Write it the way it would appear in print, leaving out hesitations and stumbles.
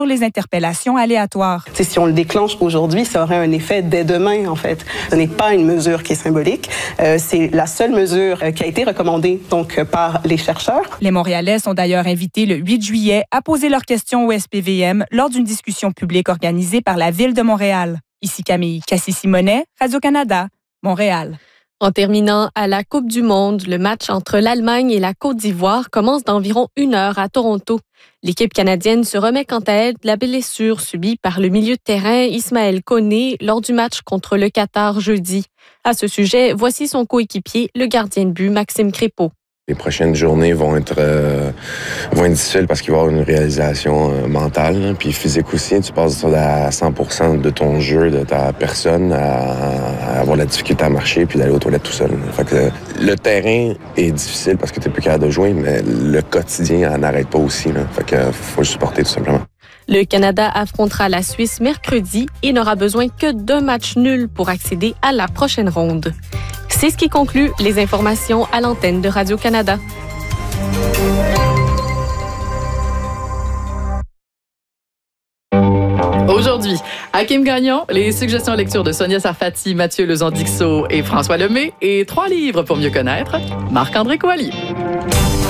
les interpellations aléatoires. Si on le déclenche aujourd'hui, ça aurait un effet dès demain, en fait. Ce n'est pas une mesure qui est symbolique. C'est la seule mesure qui a été recommandée donc, par les chercheurs. Les Montréalais sont d'ailleurs invités le 8 juillet à poser leurs questions au SPVM lors d'une discussion publique organisée par la Ville de Montréal. Ici Camille Cassis-Simonet, Radio-Canada, Montréal. En terminant à la Coupe du monde, le match entre l'Allemagne et la Côte d'Ivoire commence d'environ 1 heure à Toronto. L'équipe canadienne se remet quant à elle de la blessure subie par le milieu de terrain Ismaël Koné lors du match contre le Qatar jeudi. À ce sujet, voici son coéquipier, le gardien de but Maxime Crépeau. Les prochaines journées vont être difficiles parce qu'il va y avoir une réalisation mentale, puis physique aussi. Tu passes à 100% de ton jeu, de ta personne, à avoir la difficulté à marcher puis d'aller aux toilettes tout seul. Fait que le terrain est difficile parce que tu n'es plus capable de jouer, mais le quotidien n'arrête pas aussi. Là. Fait que faut le supporter tout simplement. Le Canada affrontera la Suisse mercredi et n'aura besoin que d'un match nul pour accéder à la prochaine ronde. C'est ce qui conclut les informations à l'antenne de Radio-Canada. Aujourd'hui, Hakim Gagnon, les suggestions lecture de Sonia Sarfati, Mathieu Lezon-Dixot et François Lemay et 3 livres pour mieux connaître Marc-André Coallier.